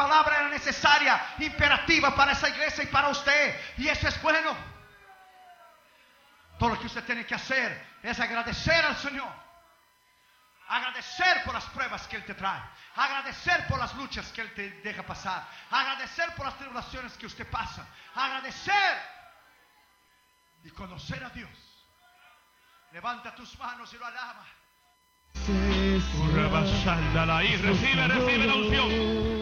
palabra era necesaria, imperativa para esa iglesia y para usted. Y eso es bueno. Todo lo que usted tiene que hacer es agradecer al Señor. Agradecer por las pruebas que Él te trae. Agradecer por las luchas que Él te deja pasar. Agradecer por las tribulaciones que usted pasa. Agradecer y conocer a Dios. Levanta tus manos y lo alaba. Y recibe la unción.